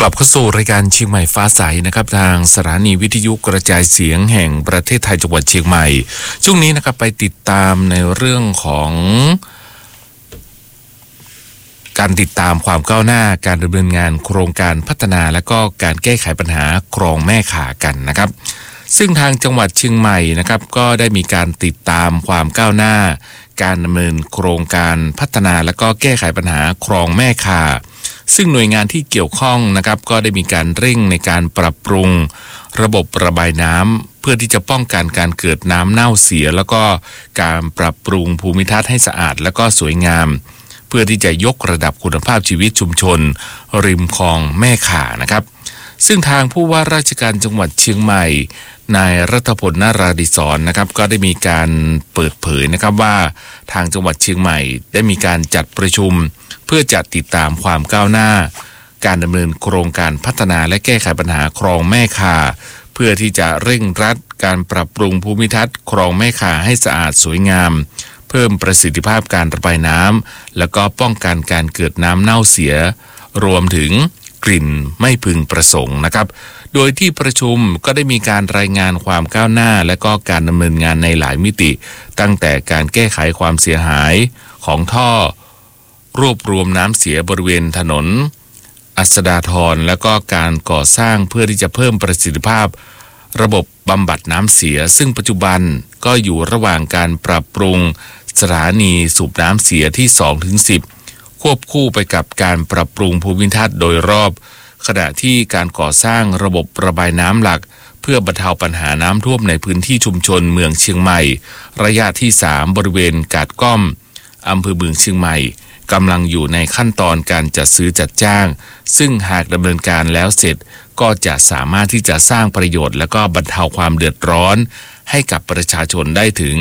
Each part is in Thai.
กลับเข้าสู่รายการเชียงใหม่ฟ้าใสนะครับทางสถานีวิทยุกระจายเสียงแห่งประเทศไทยจังหวัดเชียงใหม่ช่วงนี้นะครับไปติดตามในเรื่องของการติดตามความก้าวหน้าการดำเนินงานโครงการพัฒนาและก็การแก้ไขปัญหาคลองแม่ข่ากันนะครับซึ่งทางจังหวัดเชียงใหม่นะครับก็ได้มีการติดตามความก้าวหน้าการดำเนินโครงการพัฒนาและก็แก้ไขปัญหาคลองแม่ข่าซึ่งหน่วยงานที่เกี่ยวข้องนะครับก็ได้มีการเร่งในการปรับปรุงระบบระบายน้ำเพื่อที่จะป้องกันการเกิดน้ำเน่าเสียแล้วก็การปรับปรุงภูมิทัศน์ให้สะอาดและก็สวยงามเพื่อที่จะยกระดับคุณภาพชีวิตชุมชนริมคลองแม่ข่านะครับซึ่งทางผู้ว่าราชการจังหวัดเชียงใหม่นายรัฐพล นราธิศรนะครับก็ได้มีการเปิดเผยนะครับว่าทางจังหวัดเชียงใหม่ได้มีการจัดประชุมเพื่อจะติดตามความก้าวหน้าการดำเนินโครงการพัฒนาและแก้ไขปัญหาคลองแม่ข่าเพื่อที่จะเร่งรัดการปรับปรุงภูมิทัศน์คลองแม่ข่าให้สะอาดสวยงามเพิ่มประสิทธิภาพการระบายน้ำแล้วก็ป้องกันการเกิดน้ำเน่าเสียรวมถึงกลิ่นไม่พึงประสงค์นะครับโดยที่ประชุมก็ได้มีการรายงานความก้าวหน้าและก็การดำเนินงานในหลายมิติตั้งแต่การแก้ไขความเสียหายของท่อรวบรวมน้ำเสียบริเวณถนนอัสดาธรและก็การก่อสร้างเพื่อที่จะเพิ่มประสิทธิภาพระบบบำบัดน้ำเสียซึ่งปัจจุบันก็อยู่ระหว่างการปรับปรุงสถานีสูบน้ำเสียที่ 2-10 ควบคู่ไปกับการปรับปรุงภูมิทัศน์โดยรอบขณะที่การก่อสร้างระบบระบายน้ำหลักเพื่อบรรเทาปัญหาน้ำท่วมในพื้นที่ชุมชนเมืองเชียงใหม่ระยะที่ 3 บริเวณกาดก้อมอำเภอเมืองเชียงใหม่กำลังอยู่ในขั้นตอนการจัดซื้อจัดจ้างซึ่งหากดำเนินการแล้วเสร็จก็จะสามารถที่จะสร้างประโยชน์และก็บรรเทาความเดือดร้อนให้กับประชาชนได้ถึง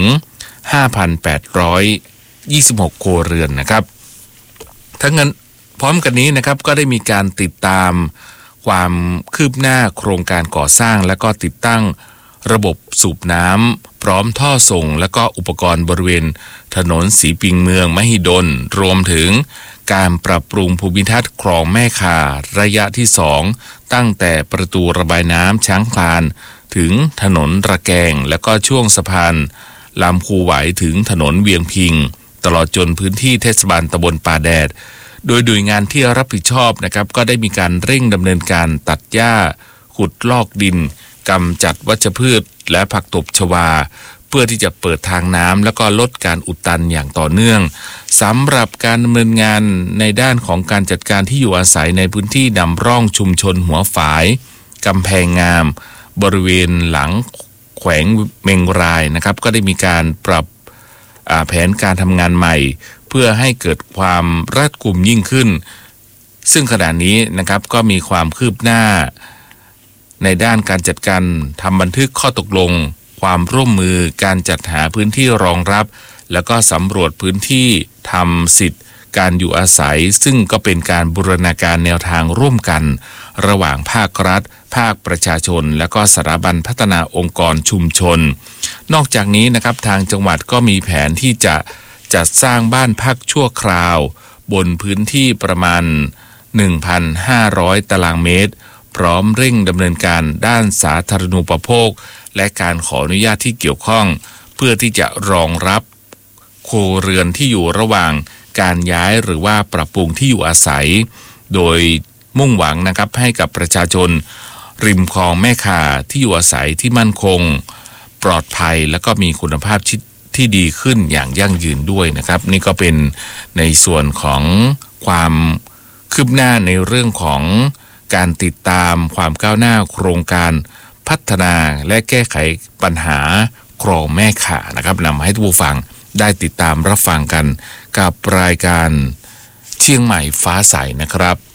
5,826 ครัวเรือนนะครับทั้งนั้นพร้อมกันนี้นะครับก็ได้มีการติดตามความคืบหน้าโครงการก่อสร้างและก็ติดตั้งระบบสูบน้ำพร้อมท่อส่งและก็อุปกรณ์บริเวณถนนสีปิงเมืองมหิดลรวมถึงการปรับปรุงภูมิทัศน์คลองแม่ข่าระยะที่ 2ตั้งแต่ประตูระบายน้ำช้างคลานถึงถนนระแกงและก็ช่วงสะพานลำคูไหวถึงถนนเวียงพิงตลอดจนพื้นที่เทศบาลตำบลป่าแดดโดยหน่วยงานที่รับผิดชอบนะครับก็ได้มีการเร่งดำเนินการตัดหญ้าขุดลอกดินกำจัดวัชพืชและผักตบชวาเพื่อที่จะเปิดทางน้ำแล้วก็ลดการอุดตันอย่างต่อเนื่องสำหรับการดำเนินงานในด้านของการจัดการที่อยู่อาศัยในพื้นที่นำร่องชุมชนหัวฝายกำแพงงามบริเวณหลังแขวงเมงรายนะครับก็ได้มีการปรับแผนการทำงานใหม่เพื่อให้เกิดความรัดกุมยิ่งขึ้นซึ่งขณะนี้นะครับก็มีความคืบหน้าในด้านการจัดการทำบันทึกข้อตกลงความร่วมมือการจัดหาพื้นที่รองรับแล้วก็สำรวจพื้นที่ทำสิทธิ์การอยู่อาศัยซึ่งก็เป็นการบูรณาการแนวทางร่วมกันระหว่างภาครัฐภาคประชาชนและก็สถาบันพัฒนาองค์กรชุมชนนอกจากนี้นะครับทางจังหวัดก็มีแผนที่จะจัดสร้างบ้านพักชั่วคราวบนพื้นที่ประมาณ 1,500 ตารางเมตรพร้อมเร่งดำเนินการด้านสาธารณูปโภคและการขออนุญาตที่เกี่ยวข้องเพื่อที่จะรองรับครัวเรือนที่อยู่ระหว่างการย้ายหรือว่าปรับปรุงที่อยู่อาศัยโดยมุ่งหวังนะครับให้กับประชาชนริมคลองแม่ข่าที่อยู่อาศัยที่มั่นคงปลอดภัยและก็มีคุณภาพที่ดีขึ้นอย่างยั่งยืนด้วยนะครับนี่ก็เป็นในส่วนของความคืบหน้าในเรื่องของการติดตามความก้าวหน้าโครงการพัฒนาและแก้ไขปัญหาคลองแม่ข่านะครับนำมาให้ทุกผู้ฟังได้ติดตามรับฟังกันกับรายการเชียงใหม่ฟ้าใสนะครับ